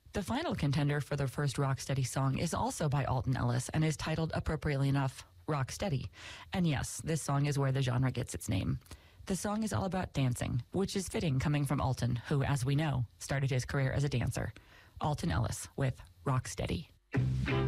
The final contender for the first Rocksteady song is also by Alton Ellis and is titled, appropriately enough, Rocksteady. And yes, this song is where the genre gets its name. The song is all about dancing, which is fitting coming from Alton, who, as we know, started his career as a dancer. Alton Ellis with Rocksteady.